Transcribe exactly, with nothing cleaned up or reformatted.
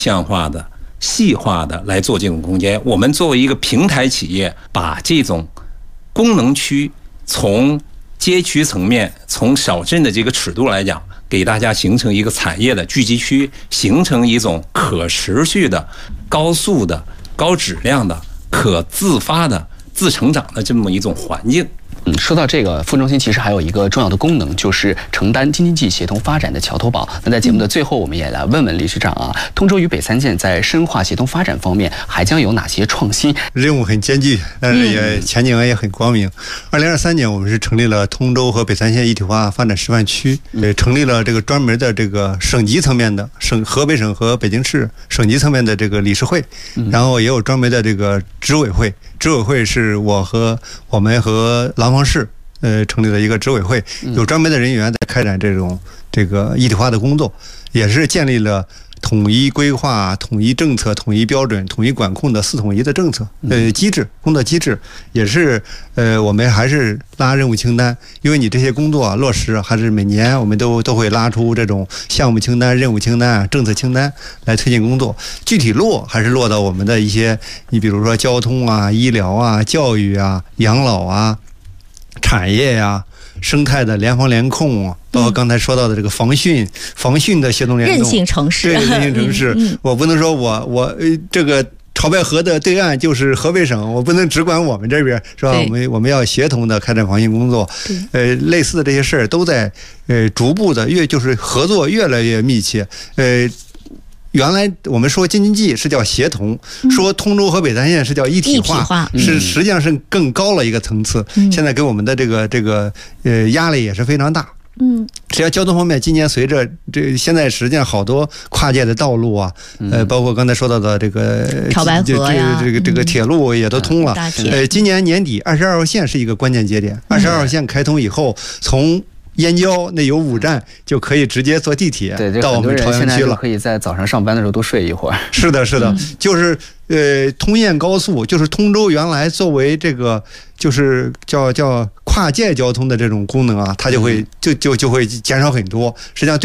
象化的、细化的来做这种空间。我们作为一个平台企业，把这种功能区从街区层面、从小镇的这个尺度来讲，给大家形成一个产业的聚集区，形成一种可持续的、高速的、高质量的、可自发的、自成长的这么一种环境。 嗯，说到这个，副中心其实还有一个重要的功能，就是承担京津冀协同发展的桥头堡。那在节目的最后，我们也来问问理事长啊，通州与北三县在深化协同发展方面还将有哪些创新？ 任务很艰巨，但是也前景也很光明。二零二三年，我们是成立了通州和北三县一体化发展示范区，呃，成立了这个专门的这个省级层面的省河北省和北京市省级层面的这个理事会，然后也有专门的这个执委会。执委会是我和我们和廊坊市呃成立了一个执委会，有专门的人员在开展这种这个一体化的工作，也是建立了统一规划、统一政策、统一标准、统一管控的四统一的政策呃机制工作机制，也是呃我们还是拉任务清单，因为你这些工作啊落实还是每年我们都都会拉出这种项目清单、任务清单、政策清单来推进工作，具体落还是落到我们的一些，你比如说交通啊、医疗啊、教育啊、养老啊、产业呀、啊。生态的联防联控，包括刚才说到的这个防汛、防汛的协同联动， 韧性城市， 对韧性城市，嗯嗯、我不能说我我呃这个潮白河的对岸就是河北省，我不能只管我们这边，是吧？我们我们要协同的开展防汛工作，呃，类似的这些事儿都在呃逐步的越就是合作越来越密切，呃。原来我们说京津冀是叫协同，嗯、说通州和北三县是叫一体化， 一体化是实际上是更高了一个层次。嗯、现在给我们的这个这个呃压力也是非常大。嗯，只要交通方面，今年随着这现在实际上好多跨界的道路啊，嗯、呃，包括刚才说到的这个潮白河呀， 这个这个铁路也都通了。 嗯、 呃，今年年底二十二号线是一个关键节点，二十二号线开通以后，从燕郊那有五站就可以直接坐地铁到我们朝阳区了， 可以在早上上班的时候都睡一会儿。 是的，是的，嗯、就是呃，通燕高速，就是通州原来作为这个就是叫叫跨界交通的这种功能啊，它就会就就就会减少很多。实际上对。